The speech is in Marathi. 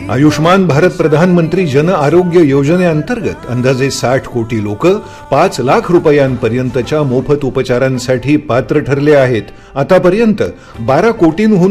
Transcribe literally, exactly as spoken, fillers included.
आयुष्मान भारत प्रधानमंत्री जन आरोग्य योजनेअंतर्गत अंदाजे साठ कोटी लोक पाच लाख रुपयांपर्यंतच्या मोफत उपचारांसाठी पात्र ठरले आहेत। आतापर्यंत बारा कोटींहून